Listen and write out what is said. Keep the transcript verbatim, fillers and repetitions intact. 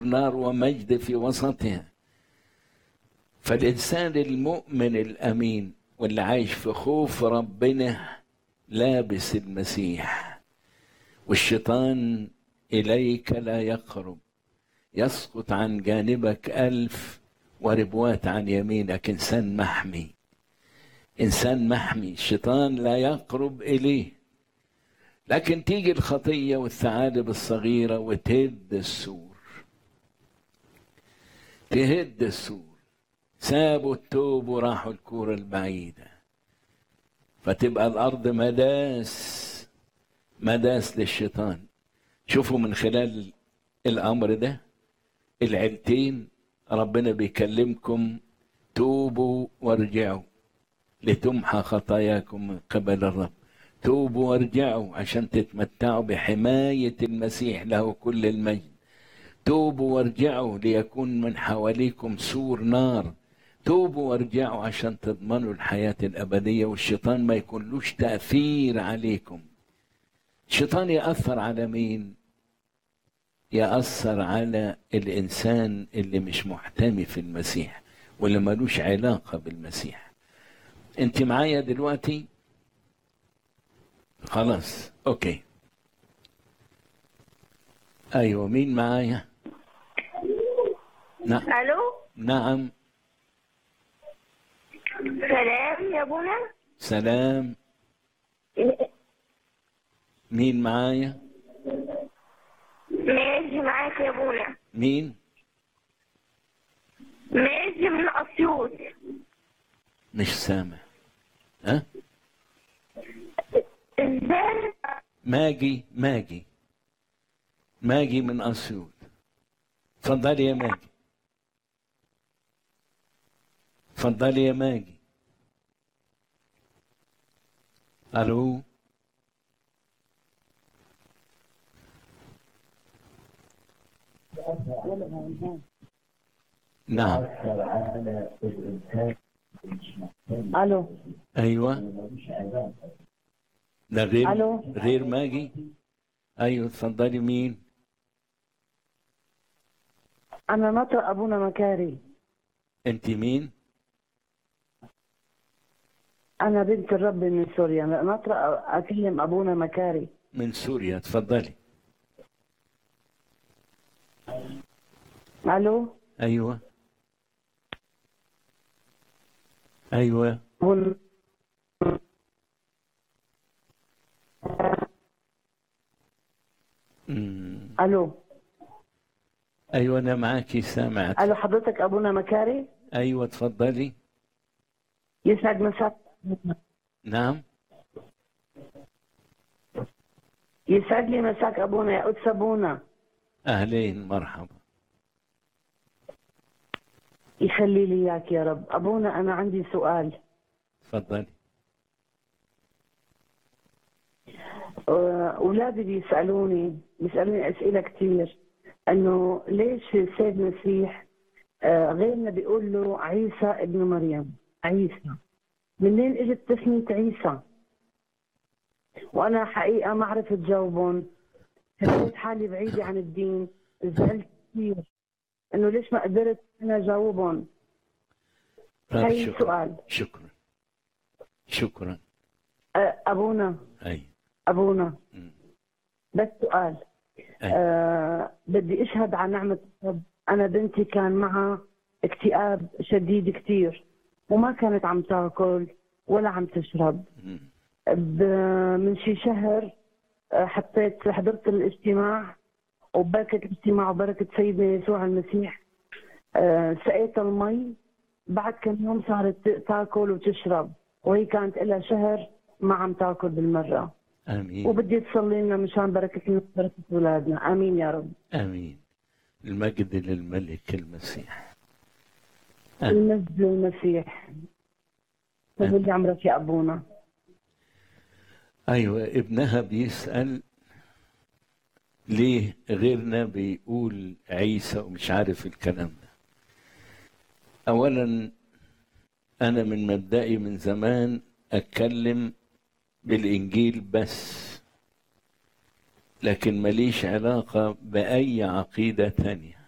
نار ومجد في وسطها. فالإنسان المؤمن الأمين واللي عايش في خوف ربنا لابس المسيح، والشيطان إليك لا يقرب، يسقط عن جانبك ألف وربوات عن يمينك. إنسان محمي، إنسان محمي، الشيطان لا يقرب إليه. لكن تيجي الخطية والثعالب الصغيرة وتهد السور، تهد السور. سابوا التوب وراحوا الكورة البعيدة، فتبقى الأرض مداس مداس للشيطان. شوفوا من خلال الأمر ده العيلتين ربنا بيكلمكم: توبوا وارجعوا لتمحى خطاياكم من قبل الرب. توبوا وارجعوا عشان تتمتعوا بحماية المسيح له كل المجد. توبوا وارجعوا ليكون من حواليكم سور نار. توبوا وارجعوا عشان تضمنوا الحياة الأبدية والشيطان ما يكونلوش تأثير عليكم. الشيطان يأثر على مين؟ يأثر على الإنسان اللي مش محتمي في المسيح واللي ملوش علاقة بالمسيح. انت معايا دلوقتي؟ خلاص اوكي. ايوه، مين معايا؟ نعم. الو. نعم. سلام يا ابونا. سلام. مين معايا؟ ماشي معاك يا ابونا. مين؟ ماشي من اسيوط. مش سامع. ها؟ ازاي؟ ماجي ماجي ماجي من اسيوط. اتفضلي يا ماجي، اتفضلي يا ماجي. الو. نعم. الو. ايوه. ده غير الو. غير ماجي. ايوه اتفضلي. مين؟ انا نطق ابونا مكاري. انت مين؟ انا بنت الرب من سوريا، نطق اكلم ابونا مكاري. من سوريا، اتفضلي. الو. ايوه ايوه. بول... امم الو. ايوه انا معاكي، سامعت. الو حضرتك ابونا مكاري؟ ايوه اتفضلي. يسعد مساك. نعم. يسعد لي مساك ابونا يا قدس ابونا. اهلين مرحبا. يخلي لي اياك يا رب. ابونا انا عندي سؤال. اتفضلي. اولادي بيسالوني بيسالوني اسئله كثير، انه ليش السيد المسيح غيرنا بيقول له عيسى ابن مريم؟ عيسى منين اجت تسمية عيسى؟ وانا حقيقه ما عرفت جاوبهم، حسيت حالي بعيده عن الدين، زعلت كثير انه ليش ما قدرت انا جاوبهم. هي السؤال. شكرا شكرا. ابونا. اي ابونا م. بس سؤال. آه بدي اشهد على نعمه الرب. انا بنتي كان معها اكتئاب شديد كثير، وما كانت عم تاكل ولا عم تشرب. م. من شي شهر حطيت حضرت الاجتماع، وبركه الاجتماع وبركه سيدنا يسوع المسيح آه سقيت المي. بعد كم يوم صارت تاكل وتشرب، وهي كانت لها شهر ما عم تاكل بالمره. امين. وبدي تصلي لنا مشان بركتنا وبركه اولادنا. امين يا رب. امين. المجد للملك المسيح. المجد للمسيح. طول عمرك يا ابونا. ايوه، ابنها بيسال ليه غيرنا بيقول عيسى ومش عارف الكلام ده. اولا انا من مبدئي من زمان اتكلم بالانجيل بس، لكن ماليش علاقه باي عقيده تانيه.